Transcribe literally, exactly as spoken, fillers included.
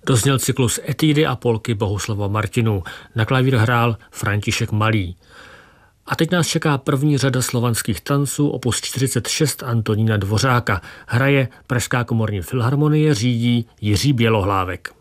Dozněl cyklus etídy a polky Bohuslava Martinů. Na klavír hrál František Malý. A teď nás čeká první řada slovanských tanců, opus čtyřicet šest Antonína Dvořáka. Hraje Pražská komorní filharmonie, řídí Jiří Bělohlávek.